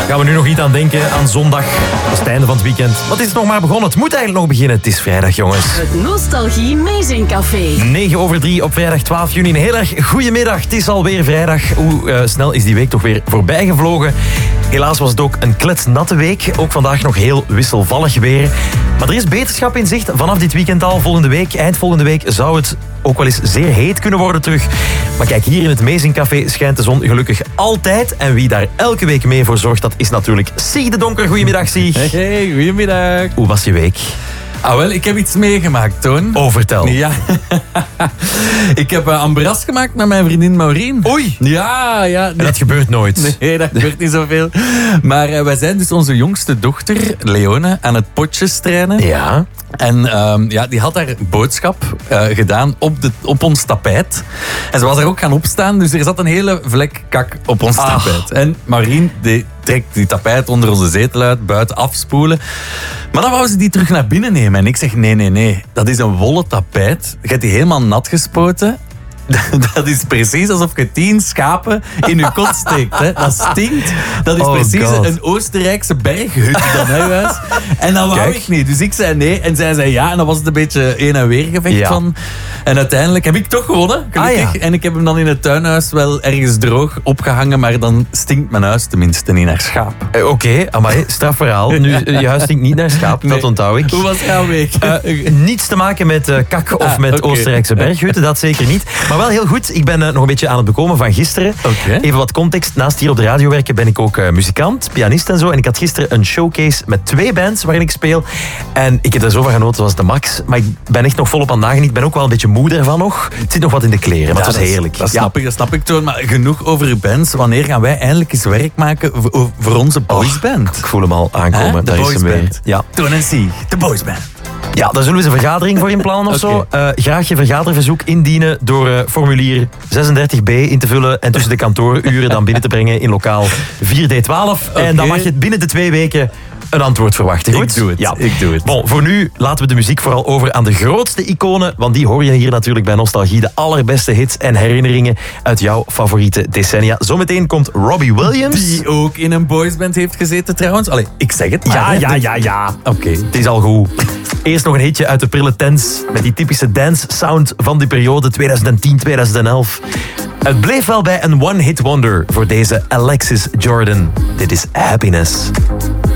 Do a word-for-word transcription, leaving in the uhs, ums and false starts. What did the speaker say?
Gaan we nu nog niet aan denken aan zondag. Dat is het einde van het weekend. Maar het is nog maar begonnen. Het moet eigenlijk nog beginnen. Het is vrijdag, jongens. Het Nostalgie Amazing Café. negen over drie op vrijdag twaalf juni. Een heel erg goedemiddag. Het is alweer vrijdag. Hoe uh, snel is die week toch weer voorbij gevlogen. Helaas was het ook een kletsnatte week. Ook vandaag nog heel wisselvallig weer. Maar er is beterschap in zicht. Vanaf dit weekend al, volgende week, eind volgende week, zou het ook wel eens zeer heet kunnen worden terug. Maar kijk, hier in het Amazing Café schijnt de zon gelukkig altijd. En wie daar elke week mee voor zorgt, dat is natuurlijk Sieg de Donker. Goedemiddag, Sieg. Hey, hey, goedemiddag. Hoe was je week? Ah, wel, ik heb iets meegemaakt, Toon. Oh, vertel. Ja. Ik heb uh, ambras gemaakt met mijn vriendin Maureen. Oei. Ja, ja. En dat gebeurt nooit. Nee, dat gebeurt niet zoveel. Maar uh, wij zijn dus onze jongste dochter, Leone, aan het potjes trainen. Ja. En um, ja, die had haar boodschap uh, gedaan op, de, op ons tapijt. En ze was er ook gaan opstaan, dus er zat een hele vlek kak op ons Ach. tapijt. En Maureen die trekt die tapijt onder onze zetel uit, buiten afspoelen. Maar dan wou ze die terug naar binnen nemen. En ik zeg, nee, nee, nee, dat is een wollen tapijt. Je hebt die helemaal nat gespoten. Dat is precies alsof je tien schapen in je kot steekt. Hè. Dat stinkt. Dat is Oh precies God. een Oostenrijkse berghut dan huis. En dat wou Kijk. ik niet. Dus ik zei nee en zij zei ja. En dan was het een beetje heen en weer gevecht Ja. van. En uiteindelijk heb ik toch gewonnen. Gelukkig. Ah, ja. En ik heb hem dan in het tuinhuis wel ergens droog opgehangen. Maar dan stinkt mijn huis tenminste niet naar schaap. Eh, Oké, okay, amai, strafverhaal. Nu, eh, je huis stinkt niet naar schaap, Nee. dat onthoud ik. Hoe was jouw week? Uh, niets te maken met uh, kak of Ah, met oké. Oostenrijkse berghutten, dat zeker niet. Maar wel heel goed. Ik ben uh, nog een beetje aan het bekomen van gisteren. Oké. Even wat context. Naast hier op de radio werken ben ik ook uh, muzikant, pianist en zo. En ik had gisteren een showcase met twee bands waarin ik speel. En ik heb er zo van genoten, zoals de max. Maar ik ben echt nog volop aan het nagenieten. Ik ben ook wel een beetje moe daarvan nog. Het zit nog wat in de kleren, maar Ja, het was dat is- heerlijk. Dat Ja. snap ik, dat snap ik, Toon. Maar genoeg over uw bands. Wanneer gaan wij eindelijk eens werk maken voor, voor onze boysband? Ik voel hem al aankomen. Hè? De Daar is hem boysband. weer. Ja. Toon en Sieg, de boysband. Ja, daar zullen we eens een vergadering voor inplannen of zo. Oké. Uh, graag je vergaderverzoek indienen door uh, formulier zesendertig B in te vullen en tussen de kantooruren dan binnen te brengen in lokaal vier D twaalf. Oké. En dan mag je binnen de twee weken een antwoord verwachten. Goed? Ik doe het, Ja. ik doe het. Bon, voor nu laten we de muziek vooral over aan de grootste iconen, want die hoor je hier natuurlijk bij Nostalgie. De allerbeste hits en herinneringen uit jouw favoriete decennia. Zometeen komt Robbie Williams. Die ook in een boysband heeft gezeten trouwens. Allee, ik zeg het maar. Ja, hè. ja, ja, ja. Oké. Het is al goed. Eerst nog een hitje uit de prille tents met die typische dance sound van die periode twintig tien tot twintig elf. Het bleef wel bij een one-hit wonder voor deze Alexis Jordan. Dit is Happiness.